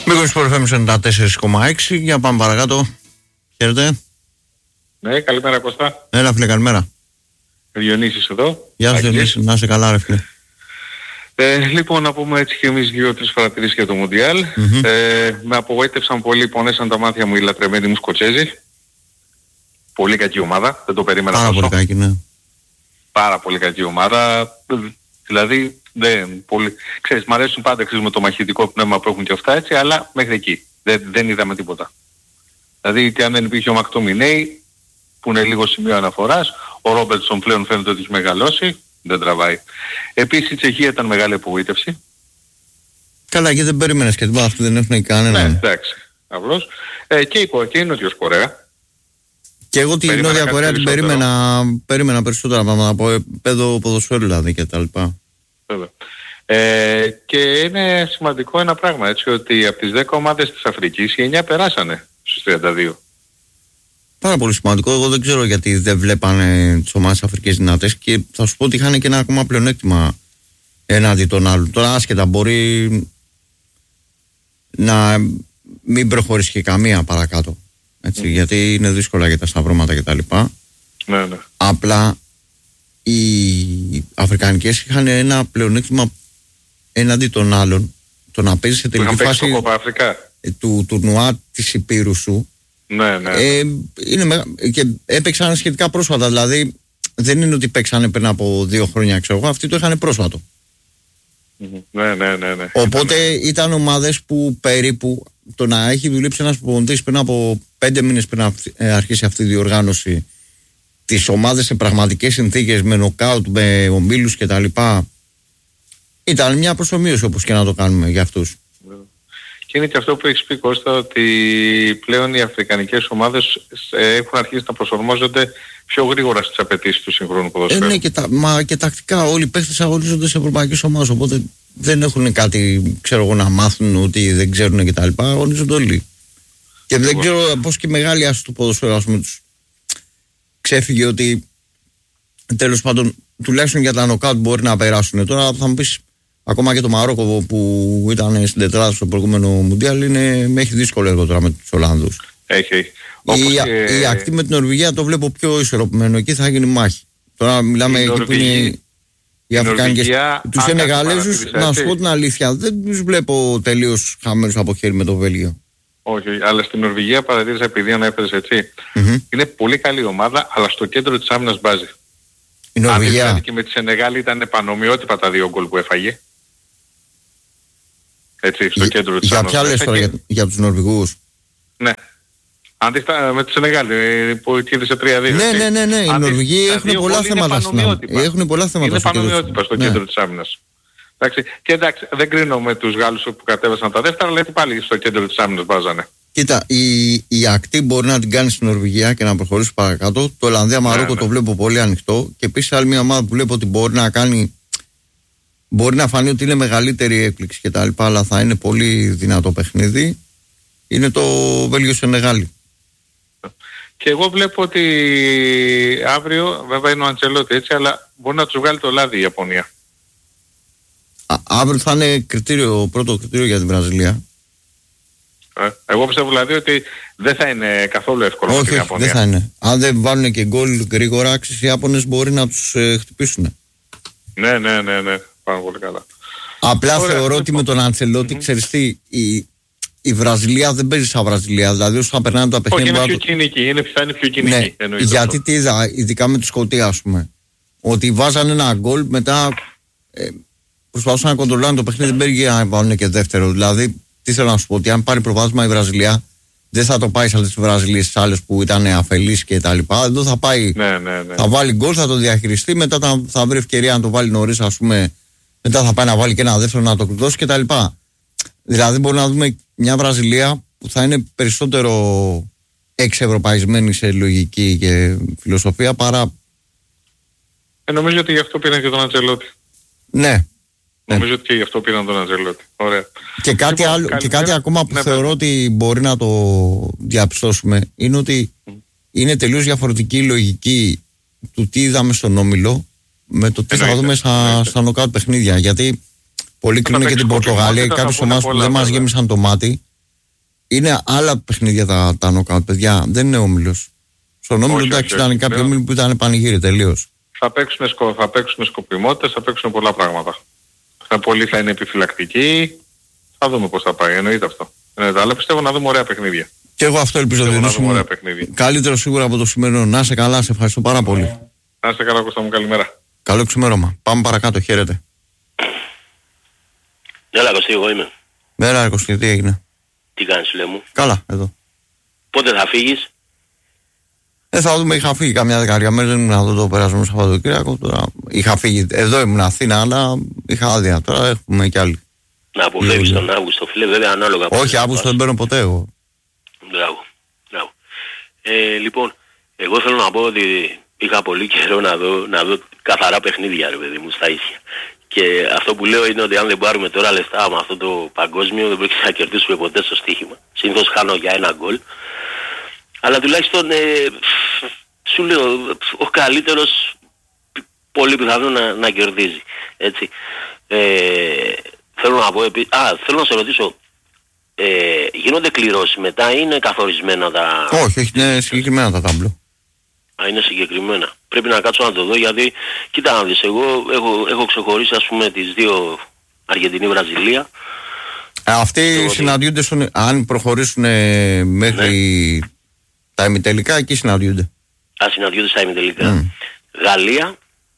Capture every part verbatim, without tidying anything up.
Μήκος Sport εφ εμ ενενήντα τέσσερα κόμμα έξι. Για πάμε παρακάτω. Χαίρετε. Ναι, καλημέρα Κώστα. Έλα φίλε, καλημέρα. Διονύσης εδώ. Γεια σου Διονύση, να είσαι καλά ρε φίλε. Ε, λοιπόν, να πούμε έτσι και εμείς δύο-τρεις παρατηρήσεις για το Μουντιάλ. Mm-hmm. Ε, με απογοήτευσαν πολύ, πονέσαν τα μάτια μου οι λατρεμένοι μου Σκοτσέζοι. Πολύ κακή ομάδα, δεν το περίμενα. Πάρα πολύ κακή, ναι. Πάρα πολύ κακή ομάδα. Δηλαδή, δεν, πολύ... ξέρεις, μ' αρέσουν πάντα ξέρεις, με το μαχητικό πνεύμα που έχουν και αυτά έτσι, αλλά μέχρι εκεί. Δεν, δεν είδαμε τίποτα. Δηλαδή, και αν δεν υπήρχε ο Μακτομινέη, που είναι λίγο σημείο αναφοράς, ο Ρόμπερτσον πλέον φαίνεται ότι έχει μεγαλώσει, δεν τραβάει. Επίσης η Τσεχία ήταν μεγάλη απογοήτευση. Καλά, και δεν περίμενες και τίποτα, αυτοί δεν έχουν κανένα. Ναι, εντάξει, απλώς. Ε, και, η, και η Νότιος Κορέα. Και εγώ την Νότια Κορέα την περίμενα, περίμενα περισσότερα πράγματα από επίπεδο ποδοσφαίρου δηλαδή και τα λοιπά. Βέβαια. Ε, και είναι σημαντικό ένα πράγμα έτσι, ότι από τις δέκα ομάδες της Αφρικής οι εννιά περάσανε στους τριάντα δύο. Πάρα πολύ σημαντικό. Εγώ δεν ξέρω γιατί δεν βλέπανε τις ομάδες Αφρικής δυνατές και θα σου πω ότι είχαν και ένα ακόμα πλεονέκτημα έναντι των άλλων. Τώρα άσχετα μπορεί να μην προχωρήσει και καμία παρακάτω. Έτσι, mm. γιατί είναι δύσκολα για τα σταυρώματα και τα λοιπά. Ναι, ναι. Απλά οι Αφρικανικές είχαν ένα πλεονέκτημα έναντι των άλλων. Το να παίζει σε τελική φάση του τουρνουά της Υπήρου σου. Ναι, ναι. Ε, είναι μεγα... και έπαιξαν σχετικά πρόσφατα. Δηλαδή δεν είναι ότι παίξανε πριν από δύο χρόνια, ξέρω εγώ. Αυτοί το είχαν πρόσφατο. Mm-hmm. Ναι, ναι, ναι, ναι. Οπότε ήταν ομάδες που περίπου το να έχει δουλέψει ένας προπονητής πριν από πέντε μήνες πριν αρχίσει αυτή η διοργάνωση τις ομάδες σε πραγματικές συνθήκες με νοκάουτ, με ομίλους κτλ. Ήταν μια προσομοίωση όπως και να το κάνουμε για αυτούς. Και είναι και αυτό που έχεις πει Κώστα, ότι πλέον οι αφρικανικές ομάδες έχουν αρχίσει να προσαρμόζονται πιο γρήγορα στις απαιτήσεις του σύγχρονου ποδοσφαίρου. Ε, ναι, και, τα, μα και τακτικά όλοι οι παίχτες αγωνίζονται σε ευρωπαϊκές ομάδες, οπότε δεν έχουν κάτι, ξέρω εγώ, να μάθουν ότι δεν ξέρουν κτλ. Αγωνίζονται όλοι. Και εγώ. Δεν ξέρω πώς και η μεγάλη άση του ποδοσφαίρου, ας πούμε, τους ξέφυγε ότι τέλος πάντων τουλάχιστον για τα νοκάουτ μπορεί να περάσουν. Τώρα θα μου πεις, ακόμα και το Μαρόκο που ήταν στην τετράδα στο προηγούμενο Μουντιάλ είναι, έχει δύσκολο έργο τώρα με τους Ολλανδούς. Έχει, έχει. Η, και... η ακτή με την Νορβηγία το βλέπω πιο ισορροπημένο. Εκεί θα γίνει μάχη. Τώρα μιλάμε εκεί που είναι οι Αφρικανικές. Τους Σενεγαλέζους, να σου πω την αλήθεια, δεν τους βλέπω τελείως χαμένους από χέρι με το Βέλγιο. Όχι, αλλά στην Νορβηγία παρατήρησα επειδή ανέφερες έτσι. Mm-hmm. Είναι πολύ καλή ομάδα, αλλά στο κέντρο της άμυνας μπάζει. Η Νορβηγία. Αν και με τη Σενεγάλη ήταν πανομοιότυπα τα δύο γκολ που έφαγε. Έτσι, στο για, κέντρο της για άμυνας. Για ποια λες τώρα, για, για τους Νορβηγούς? Ναι. Αντίθετα με τη Σενεγάλη που κέρδισε τρία δύο. Ναι, ναι, ναι, ναι. Οι Νορβηγοί έχουν πολλά θέματα στην άμυνα. Έχουν πολλά θέματα είναι πανομοιότυπα στο κέντρο της άμυνας. Εντάξει, και εντάξει, δεν κρίνω με τους Γάλλους που κατέβασαν τα δεύτερα, αλλά πάλι στο κέντρο της άμυνας βάζανε. Κοίτα, η, η ακτή μπορεί να την κάνει στην Νορβηγία και να προχωρήσει παρακάτω. Το Ολλανδία-Μαρόκο ναι, ναι. το βλέπω πολύ ανοιχτό. Και επίσης άλλη μια ομάδα που βλέπω ότι μπορεί να κάνει. Μπορεί να φανεί ότι είναι μεγαλύτερη έκπληξη κτλ. Αλλά θα είναι πολύ δυνατό παιχνίδι. Είναι το Βέλγιο-Σενεγάλη. Και εγώ βλέπω ότι αύριο, βέβαια είναι ο Αντσελότη έτσι, αλλά μπορεί να τους βγάλει το λάδι η Ιαπωνία. Α, αύριο θα είναι κριτήριο, πρώτο κριτήριο για την Βραζιλία. Ε, εγώ πιστεύω δηλαδή ότι δεν θα είναι καθόλου εύκολο. Όχι, όχι δεν θα είναι. Αν δεν βάλουν και γκολ γρήγορα, οι Ιάπωνες μπορεί να τους ε, χτυπήσουν. Ναι, ναι, ναι, ναι. Πάρα πολύ καλά. Απλά Ωραία, θεωρώ ότι με τον Αντσελότη, mm-hmm. ξέρεις τι, η, η Βραζιλία δεν παίζει σαν Βραζιλία. Δηλαδή όσο θα περνάνε τα παιχνίδια. Όχι, είναι πιο κοινική. Είναι, θα είναι πιο κοινική. Ναι, γιατί τι είδα, ειδικά με τη Σκωτία, ας πούμε. Ότι βάζανε ένα γκολ, μετά ε, προσπαθούσαν να κοντρολάνε το παιχνίδι, δεν πήγε να βάλουν και δεύτερο. Δηλαδή, τι θέλω να σου πω, ότι αν πάρει προβάδισμα η Βραζιλία, δεν θα το πάει σε άλλες τις Βραζιλίες, στις άλλες που ήταν αφελείς και τα λοιπά. Εδώ θα πάει, ναι, ναι, ναι. θα βάλει γκολ, θα το διαχειριστεί, μετά θα, θα βρει ευκαιρία να το βάλει νωρίς, ας πούμε. Μετά θα πάει να βάλει και ένα δεύτερο να το κλειδώσει και τα λοιπά. Δηλαδή, μπορούμε να δούμε μια Βραζιλία που θα είναι περισσότερο εξευρωπαϊσμένη σε λογική και φιλοσοφία παρά. Ε, νομίζω ότι γι' αυτό πήραν και τον Αντσελότη. Ναι. Νομίζω ότι και γι' αυτό πήραν τον Αντσελότη. Ωραία. Και κάτι, λοιπόν, άλλο, και κάτι ακόμα που ναι, θεωρώ ναι. ότι μπορεί να το διαπιστώσουμε είναι ότι mm. είναι τελείως διαφορετική η λογική του τι είδαμε στον Όμιλο με το τι θα δούμε στα, στα νοκάουτ παιχνίδια. Γιατί πολλοί κρίνουν και την Πορτογαλία και κάποιες ομάδες που δεν μας γέμισαν το μάτι. είναι άλλα παιχνίδια τα, τα νοκάουτ, παιδιά. Δεν είναι όμιλος. Στον όμιλο εντάξει ήταν κάποιοι όμιλοι που ήταν πανηγύρι τελείως. Θα παίξουν, σκο, θα παίξουν σκοπιμότητες, θα παίξουν πολλά πράγματα. Θα, πολλοί θα είναι επιφυλακτικοί. Θα δούμε πώς θα πάει, εννοείται αυτό. Εννοείται, αλλά πιστεύω να δούμε ωραία παιχνίδια. Και εγώ αυτό ελπίζω να δούμε. Καλύτερο σίγουρα από το σημερινό. Να είσαι καλά, σε ευχαριστώ πάρα πολύ. Να είσαι καλά, Κώστα μου, καλημέρα. Καλό ξημέρωμα. Πάμε παρακάτω, χαίρετε. Έλα, Κωστή, εγώ είμαι. Έλα, Κωστή, τι έγινε? Τι κάνεις, φίλε μου? Καλά, εδώ. Πότε θα φύγεις? Ε, θα δούμε, είχα φύγει καμιά δεκαετία μέρες, δεν ήμουν εδώ το περασμένο Σαββατοκύριακο. Τώρα είχα φύγει, εδώ ήμουν Αθήνα, αλλά είχα άδεια. Τώρα έχουμε κι άλλοι. Να αποφεύγεις τον Αύγουστο, φίλε, βέβαια ανάλογα. Όχι, Αύγουστο δεν παίρνω ποτέ εγώ. Μπράβο, μπράβο. Ε, λοιπόν, εγώ θέλω να πω ότι είχα πολύ καιρό να δω, να δω καθαρά παιχνίδια, ρε παιδί μου, στα ίσια. Και αυτό που λέω είναι ότι αν δεν πάρουμε τώρα λεφτά με αυτό το παγκόσμιο, δεν πρόκειται να κερδίσουμε ποτέ στο στοίχημα. Συνήθως χάνω για ένα γκολ. Αλλά τουλάχιστον ε, σου λέω, ο καλύτερος πολύ πιθανό να, να κερδίζει. Έτσι. Ε, θέλω να πω, επί... Α, θέλω να σε ρωτήσω, ε, γίνονται κληρώσεις μετά ή είναι καθορισμένα τα... Όχι, όχι, είναι συγκεκριμένα τα τάμπλο. Α, είναι συγκεκριμένα. Πρέπει να κάτσω να το δω γιατί, κοίτα να δεις, εγώ έχω, έχω ξεχωρίσει ας πούμε τις δύο Αργεντινή-Βραζιλία. Αυτοί το συναντιούνται, στον, αν προχωρήσουν ε, μέχρι ναι. τα ημιτελικά, εκεί συναντιούνται. Α, συναντιούνται στα ημιτελικά. Mm. Γαλλία.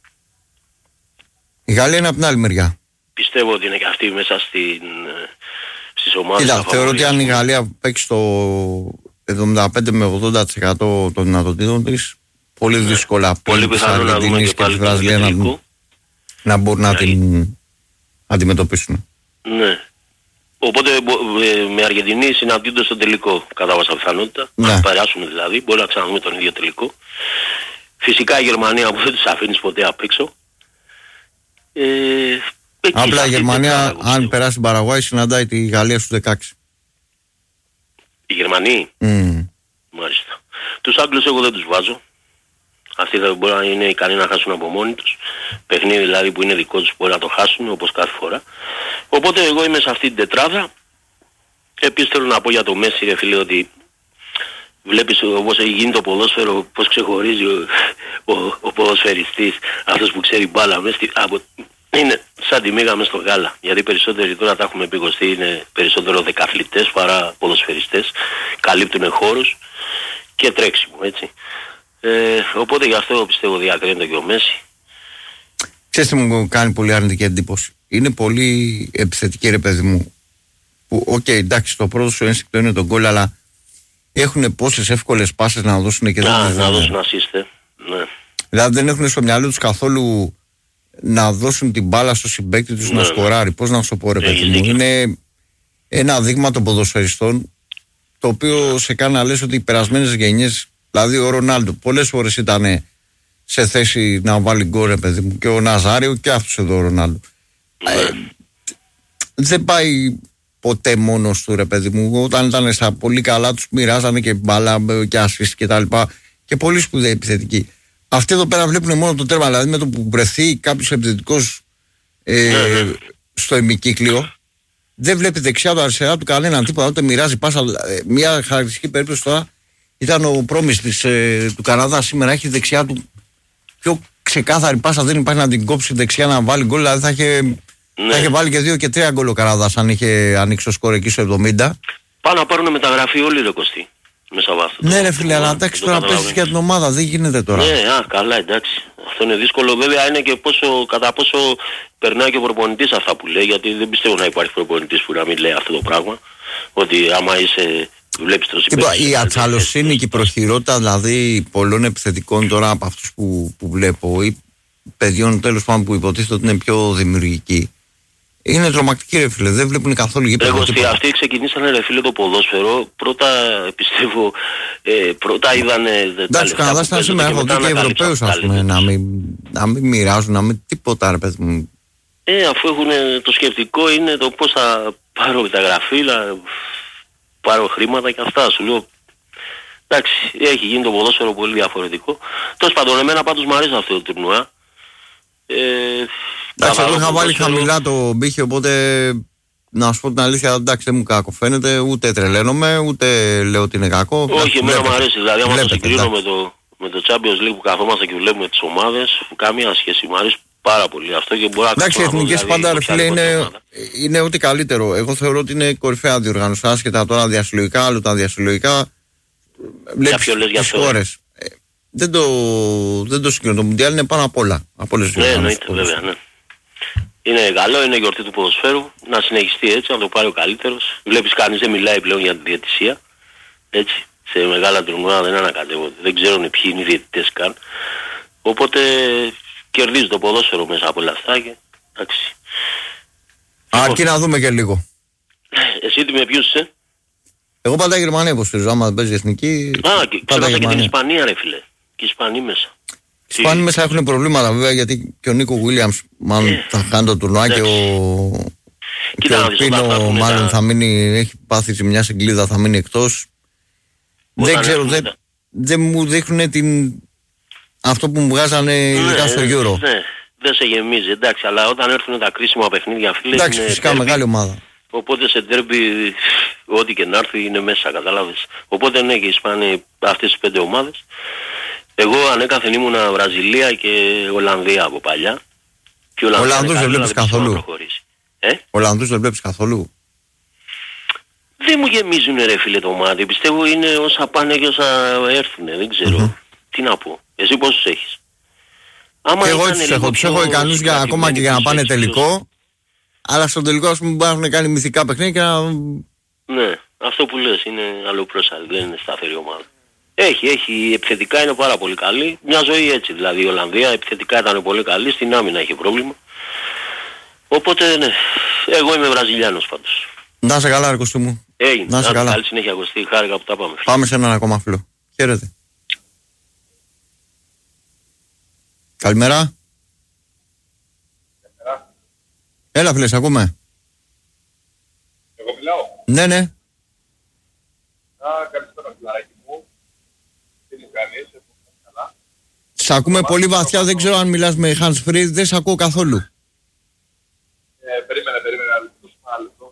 Η Γαλλία είναι από την άλλη μεριά. Πιστεύω ότι είναι και αυτή μέσα στην, στις ομάδες. Κοίτα, θεωρώ ότι αν η Γαλλία παίξει το εβδομήντα πέντε με ογδόντα τοις εκατό των δυνατοτήτων της, πολύ ναι. δύσκολα πολύ πιθανό να δούμε και πάλι το να, να μπορούν να την αντιμετωπίσουν. Ναι. Οπότε με Αργεντινή συναντιούνται στο τελικό κατά πάσα πιθανότητα. Ναι. Να περάσουμε δηλαδή, μπορεί να ξαναδούμε τον ίδιο τελικό. Φυσικά η Γερμανία που δεν τους αφήνεις ποτέ απ' έξω. Ε, Απλά η Γερμανία αν περάσει την Παραγουάη συναντάει τη Γαλλία στους δεκαέξι. Η Γερμανία. Mm. Μάλιστα. Τους Άγγλους εγώ δεν τους βάζω. Αυτοί δεν μπορεί να είναι ικανοί να χάσουν από μόνοι τους. Παιχνίδι δηλαδή που είναι δικό τους μπορεί να το χάσουν όπως κάθε φορά. Οπότε εγώ είμαι σε αυτή την τετράδα. Επίσης θέλω να πω για το Μέση ρε φίλε ότι βλέπεις όπως έχει γίνει το ποδόσφαιρο, πώς ξεχωρίζει ο, ο, ο ποδοσφαιριστής, αυτός που ξέρει μπάλα μες, από, είναι σαν τη μίγα μες στο γάλα. Γιατί περισσότεροι τώρα τα έχουμε επικοστεί, είναι περισσότερο δεκαθλητές παρά ποδοσφαιριστές, καλύπτουν χώρους και τρέξιμο έτσι. Ε, οπότε γι' αυτό πιστεύω διακρίνεται και ο Μέση. Ξέρετε μου κάνει πολύ αρνητική εντύπωση. Είναι πολύ επιθετική ρε παιδί μου. Που, οκ, okay, εντάξει, το πρώτο σου ένστικτο είναι τον γκολ, αλλά έχουν πόσες εύκολες πάσες να δώσουν και δεν να, να δώσουν ασίστε. Ναι. Δηλαδή δεν έχουν στο μυαλό τους καθόλου να δώσουν την μπάλα στο συμπαίκτη τους ναι, να σκοράρει. Πώς να σου πω ρε παιδί μου. Είναι ένα δείγμα των ποδοσφαιριστών το οποίο σε κάνει να λες ότι οι περασμένες γενιές, δηλαδή ο Ρονάλντο πολλές φορές ήταν σε θέση να βάλει γκολ ρε παιδί μου, και ο Ναζάριο και αυτός εδώ ο Ρονάλντο. Ναι. Ε, δεν πάει ποτέ μόνος του ρε παιδί μου. Όταν ήταν στα πολύ καλά τους μοιράζανε και μπάλα και ασίστ και τα λοιπά και πολύ σπουδαίοι επιθετικοί. Αυτοί εδώ πέρα βλέπουν μόνο το τέρμα, δηλαδή με το που βρεθεί κάποιος επιθετικός ε, ναι, ναι. στο ημικύκλιο δεν βλέπει δεξιά του αριστερά του κανέναν τίποτα, ούτε μοιράζει πάσα. Ε, μια χαρακτηριστική περίπτωση τώρα ήταν ο Πρόμις της, ε, του Καναδά σήμερα, έχει δεξιά του πιο ξεκάθαρη πάσα, δεν υπάρχει να την κόψει δεξιά να βάλει γκολ, δηλαδή θα είχε, ναι. θα είχε βάλει και δύο και τρία γκολ ο Καναδάς αν είχε ανοίξει το σκορ εκεί στο εβδομήντα. Πάνω να πάρουν μεταγραφή όλοι ρε Κωστή. Μέσα από αυτό. Ναι, ρε φίλε, αλλά εντάξει τώρα παίζεις για την ομάδα, δεν γίνεται τώρα. Ναι, α, καλά, εντάξει. Αυτό είναι δύσκολο. Βέβαια είναι και πόσο, κατά πόσο περνάει και ο προπονητής αυτά που λέει, γιατί δεν πιστεύω να υπάρχει προπονητής που να μην λέει αυτό το πράγμα. Ότι άμα είσαι, βλέπεις το συμπέρασμα. Η ατσαλοσύνη και η προχειρότητα δηλαδή πολλών επιθετικών τώρα από αυτούς που, που βλέπω ή παιδιών τέλος πάντων που υποτίθεται ότι είναι πιο δημιουργικοί. Είναι τρομακτική ρε φίλε, δεν βλέπουν καθόλου γήπεδο. Εγώ ότι αυτοί ξεκινήσανε ρε φίλε το ποδόσφαιρο, πρώτα πιστεύω, ε, πρώτα είδανε... Εντάξει, ο Καναδάς ήταν σήμερα, έχω δει και Ευρωπαίους ας πούμε, να μην, να μην μοιράζουν, να μην τίποτα ρε παιδί μου. Ε, αφού έχουν το σκεπτικό είναι το πώς θα πάρω μεταγραφή, να πάρω χρήματα και αυτά, σου λέω. Εντάξει, έχει γίνει το ποδόσφαιρο πολύ διαφορετικό. Τέλος πάντων, εμένα πάντως μου αρέσει αυτό το τουρνουά. Ε, εντάξει, εγώ είχα βάλει χαμηλά το μπήχε, οπότε να σου πω την αλήθεια, εντάξει, δεν μου κακό φαίνεται, ούτε τρελαίνομαι, ούτε λέω ότι είναι κακό. Όχι, εμένα μου αρέσει. Δηλαδή, άμα το συγκρίνω με το, με το Champions League που καθόμαστε και βλέπουμε τις ομάδες, καμία σχέση. Μου αρέσει πάρα πολύ αυτό και μπορεί να εντάξει, οι εθνικές δηλαδή, πάντα, ρε φίλε, είναι, είναι ό,τι καλύτερο. Εγώ θεωρώ ότι είναι κορυφαία διοργάνωση. Άσχετα τώρα διασυλλογικά, άλλο τα διασυλλογικά. Για ποιο λες, για αυτό. Χώρες. Ε, δεν το, δεν το συγκρίνω. Το Μουντιάλ είναι πάνω απ' όλα. Από όλες τις ναι, εννοείται, βέβαια, ναι. Είναι καλό, είναι γιορτή του ποδοσφαίρου, να συνεχιστεί έτσι, να το πάρει ο καλύτερος. Βλέπεις κανείς δεν μιλάει πλέον για τη διαιτησία, έτσι, σε μεγάλα τουρνουά δεν ανακατεύονται, δεν ξέρουν ποιοι είναι οι διαιτητές καν. Οπότε κερδίζει το ποδόσφαιρο μέσα από όλα αυτά και εντάξει. Αρκεί να δούμε και λίγο. Εσύ τι με ποιους είσαι? Εγώ πάντα Γερμανία υποστηρίζω, άμα παίζει εθνική. Α, και ξέρω και την Ισπανία ρε φίλε, και οι Ισπανοί μέσα. Οι Ισπανοί μέσα έχουν προβλήματα βέβαια, γιατί και ο Νίκο Γουίλιαμς μάλλον ε, θα κάνει το τουρνουά και ο, και ο Πίνο μάλλον τα... θα μείνει, έχει πάθει σε μια συγκλίδα, θα μείνει εκτός. Δεν ξέρω, δεν, τα... δεν μου δείχνουν την... αυτό που μου βγάζανε ειδικά ναι, στο Euro. Ναι, δεν σε γεμίζει, εντάξει, αλλά όταν έρθουν τα κρίσιμα παιχνίδια φίλε. Εντάξει, είναι φυσικά derby, μεγάλη ομάδα. Οπότε σε ντέρμπι ό,τι και να έρθει είναι μέσα, κατάλαβες. Οπότε ναι, και οι Ισπανοί αυτές τις πέντε ομάδες. Εγώ ανέκαθεν ήμουνα Βραζιλία και Ολλανδία από παλιά. Και Ολλανδούς δεν βλέπεις καθόλου. Ε? Ολλανδούς δεν βλέπεις καθόλου. Δεν μου γεμίζουν ρε φίλε το μάτι. Πιστεύω είναι όσα πάνε και όσα έρθουν. Δεν ξέρω. Mm-hmm. Τι να πω. Εσύ πόσους έχεις? Άμα και εγώ τους έχω. Τους έχω ικανούς για, ακόμα και για να πάνε τελικό. Τους... Αλλά στο τελικό ας πούμε έχουν κάνει μυθικά παιχνίδια και να... Ναι. Αυτό που λες είναι αλλοπρόσαλη. Δεν είναι σταθερή ομάδα. Έχει, έχει, επιθετικά είναι πάρα πολύ καλή. Μια ζωή έτσι δηλαδή η Ολλανδία, επιθετικά ήταν πολύ καλή, στην άμυνα είχε πρόβλημα. Οπότε ναι, εγώ είμαι Βραζιλιάνος πάντως. Να σε καλά ρε Κωστή μου. Έγινε, να σε καλά. Καλή συνέχεια Κωστή, χάρηκα που τα πάμε. Πάμε σε έναν ακόμα φίλο. Χαίρετε. Καλημέρα. Καλημέρα. Έλα φίλε, σε ακούμε. Εγώ μιλάω. Ναι, ναι. Α, καλησπέρα φιλαράκι μου. Τι μου κάνεις, καλά. Σ' ακούμε πολύ βαθιά, δεν ξέρω αν μιλάς με hands free, δεν σ' ακούω καθόλου. Ε, περίμενε, περίμενε, άλλο λεπτό.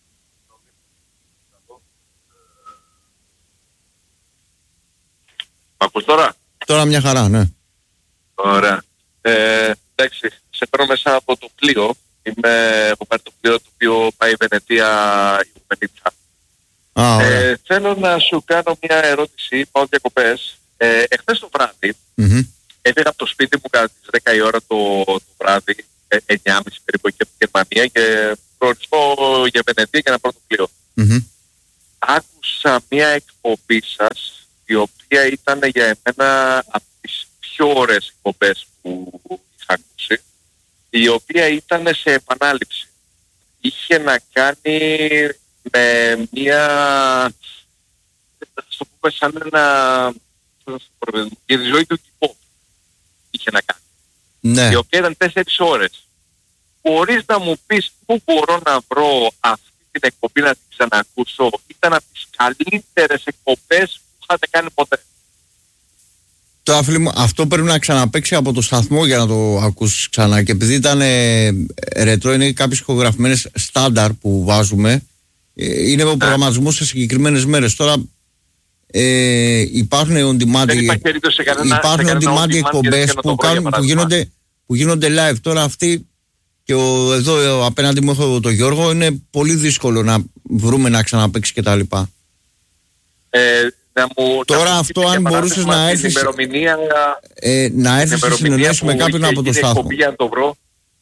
Μ' ακούς τώρα? Τώρα μια χαρά, ναι. Ωραία. Ε, εντάξει, σε παίρνω μέσα από το πλοίο. Είμαι, έχω πάρει το πλοίο το οποίο πάει η Βενετία η Βενετία. Ah, ε, θέλω να σου κάνω μια ερώτηση, πάω διακοπές. Ε, εχθές το βράδυ mm-hmm. έφυγα από το σπίτι μου κατά τις δέκα η ώρα το, το βράδυ, εννιά και μισή περίπου εκεί από την Γερμανία και προορισμό για Βενετία για να πάρω το πλοίο. Mm-hmm. Άκουσα μια εκπομπή σας η οποία ήταν για εμένα από τις πιο ωραίες εκπομπές που είχα ακούσει, η οποία ήταν σε επανάληψη. Είχε να κάνει με μια, θα το πούμε σαν ένα, για τη ζωή του κυπό είχε να κάνει. Ναι. Η οποία ήταν τέσσερις ώρες. Μπορείς να μου πεις πού μπορώ να βρω αυτή την εκπομπή να την ξανακούσω? Ήταν από τις καλύτερες εκπομπές που είχατε κάνει ποτέ. Τώρα φίλοι μου, αυτό πρέπει να ξαναπαίξει από το σταθμό για να το ακούσεις ξανά. Και επειδή ήταν ε, ρετρό, είναι κάποιες ηχογραφημένες στάνταρ που βάζουμε. Ε, είναι ο προγραμματισμός σε συγκεκριμένες μέρες. Τώρα ε, υπάρχουν on demand, υπάρχουν on demand εκπομπές που, που, γίνονται, που γίνονται live. Τώρα αυτοί και ο, εδώ απέναντι μου έχω τον Γιώργο, είναι πολύ δύσκολο να βρούμε να ξαναπαίξει κτλ. Ε, να μου, Τώρα να αυτό αν μπορούσες να έρθεις ε, να έρθεις σε συνεννόηση με κάποιον από το σταθμό. Το βρω.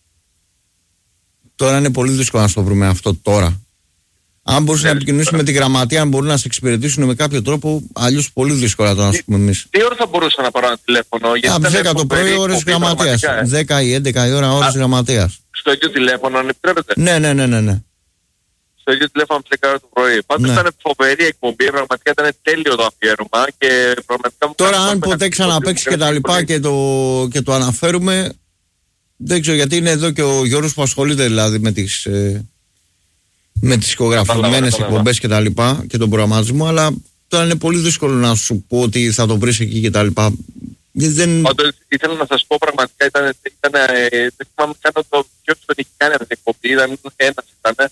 Τώρα είναι πολύ δύσκολο να το βρούμε αυτό τώρα. Αν μπορούσε ναι, να επικοινωνήσει με τη γραμματεία, αν μπορούν να σε εξυπηρετήσουν με κάποιο τρόπο, αλλιώς πολύ δύσκολα το να σου πούμε εμείς. Τι ώρα θα μπορούσα να πάρω ένα τηλέφωνο? Από δέκα το πρωί ώρες γραμματείας. δέκα ή έντεκα η ώρα ώρες γραμματείας. Στο ίδιο τηλέφωνο, αν επιτρέπετε? Ναι, ναι, ναι, ναι, ναι. Στο ίδιο τηλέφωνο από τις δέκα το πρωί. Πάντως ναι. Ήταν φοβερή εκπομπή, πραγματικά ήταν τέλειο το αφιέρωμα και πραγματικά μου. Τώρα, αν ποτέ ξαναπαίξει και τα λοιπά και το, και το αναφέρουμε, δεν ξέρω γιατί είναι εδώ και ο Γιώργος που ασχολείται δηλαδή με τις. Ε, με τις ηχογραφημένες εκπομπές και τα λοιπά και τον προγραμματισμό, αλλά τώρα είναι πολύ δύσκολο να σου πω ότι θα το βρεις εκεί και τα λοιπά. Δεν... Όντως, ήθελα να σας πω πραγματικά, ήταν, ήταν, ε, δεν θυμάμαι καν το ποιος τον είχε κάνει αυτή την εκπομπή, ήταν ένας ήταν,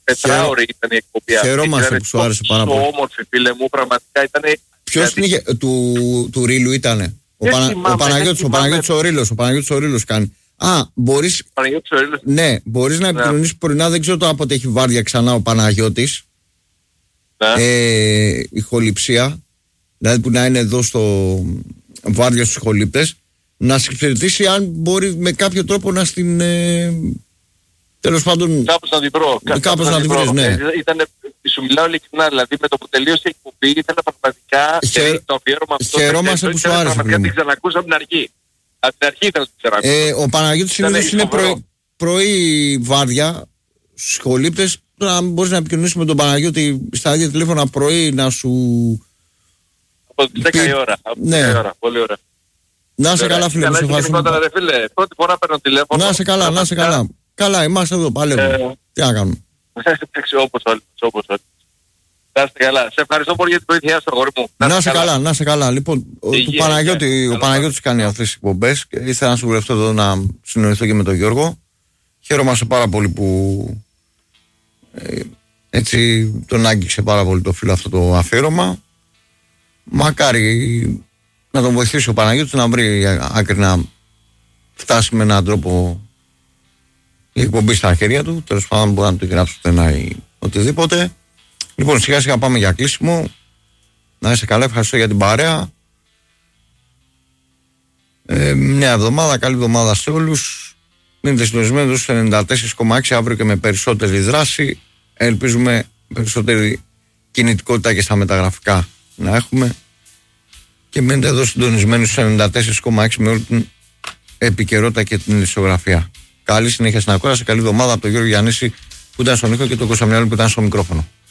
Τετράωρη ήταν η εκπομπή αυτή. Χαιρόμαστε που σου άρεσε πάρα πολύ. Όμορφη, φίλε μου, πραγματικά ήταν. Ποιος δηλαδή... είχε, του, του Ρήλου ήτανε? Ο, Πανα, θυμάμαι, ο Παναγιώτης, ο Παναγιώτης ο Ρήλος, ο Παναγιώτης ο Ρήλος κάνει. Α, μπορείς, ναι, μπορείς να επικοινωνήσεις πρωινά, δεν ξέρω το άποτε έχει βάρδια ξανά ο Παναγιώτης. Ναι. Ε, η χοληψία, δηλαδή που να είναι εδώ στο βάρδια στους χολύπτες, να συγχαιρετήσει αν μπορεί με κάποιο τρόπο να στην... Ε, τέλος πάντων... Κάπως να την βρω. Κάπως να την βρεις, ναι. Ήτανε, σου μιλάω ειλικρινά, δηλαδή με το που τελείωσε η εκπομπή ήθελα πραγματικά Χαι... το αφιέρωμα αυτό. Χαιρόμαστε που σου άρεσε. Πραγματικά την ξανακούσα από την αρχή. Από την αρχή ήθελα να την ξανακούσα. Ε, ο Παναγιώτης συνήθως είναι πρωί, πρωί βάρδια στους χολύπτες. Τώρα αν μπορείς να επικοινωνήσεις με τον Παναγιώτη στα ίδια τηλέφωνα πρωί να σου... Από τις δέκα η ώρα. Από τις δέκα η ώρα. Πολύ ωραία. Να είσαι καλά, φίλε μου, σε ευχαριστούμε. Πρώτη φορά παίρνω τηλέφωνο. Να είσαι καλά, να είσαι καλά. Καλά, είμαστε εδώ, παλεύουμε. Τι να κάνουμε. Εντάξει, όπως όλοι, όπως όλοι. Να είστε καλά. Σε ευχαριστώ πολύ για την βοήθειά σου, αγόρι μου. Να είσαι καλά, να είσαι καλά. Λοιπόν, του Παναγιώτη, ο Παναγιώτης κάνει αυτές τις εκπομπές και ήθελα να σου βουλευτώ εδώ να συνοηθώ και με τον Γιώργο. Χαίρομαστε πάρα πολύ που ε, έτσι τον άγγιξε πάρα πολύ το φίλο αυτό το αφιέρωμα. Μακάρι να τον βοηθήσει ο Παναγιώτης να βρει άκρη να φτάσει με έναν τρόπο η εκπομπή στα χέρια του. Τέλος πάντων μπορεί να του γράψει ένα ή οτιδήποτε. Λοιπόν, σιγά σιγά πάμε για κλείσιμο. Να είσαι καλά, ευχαριστώ για την παρέα. Ε, μια εβδομάδα, καλή εβδομάδα σε όλους. Μείνετε συντονισμένοι στο ενενήντα τέσσερα κόμμα έξι αύριο και με περισσότερη δράση. Ελπίζουμε περισσότερη κινητικότητα και στα μεταγραφικά να έχουμε. Και μείνετε εδώ συντονισμένοι στο ενενήντα τέσσερα κόμμα έξι με όλη την επικαιρότητα και την ισογραφία. Καλή συνέχεια στην ακόραση, καλή εβδομάδα από τον Γιώργο Γιαννήση που ήταν στον ήχο και τον Κωνσταντινέλη που ήταν στο μικρόφωνο.